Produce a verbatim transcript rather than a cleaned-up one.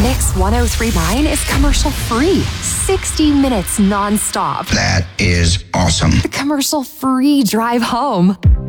Mix one oh three point nine is commercial free. sixty minutes nonstop. That is awesome. The commercial free drive home.